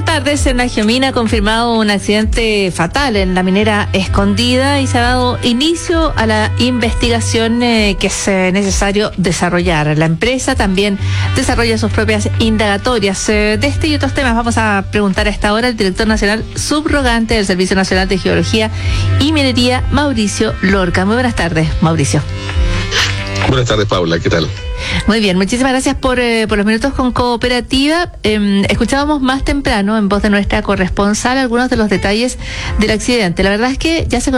tardes. En la Geomina ha confirmado un accidente fatal en la minera Escondida y se ha dado inicio a la investigación que es necesario desarrollar. La empresa también desarrolla sus propias indagatorias. De este y otros temas vamos a preguntar a esta hora al director nacional subrogante del Servicio Nacional de Geología y Minería, Mauricio Lorca. Muy buenas tardes, Mauricio. Buenas tardes, Paula, ¿qué tal? Muy bien, muchísimas gracias por los minutos con Cooperativa. Escuchábamos más temprano en voz de nuestra corresponsal algunos de los detalles del accidente. La verdad es que ya se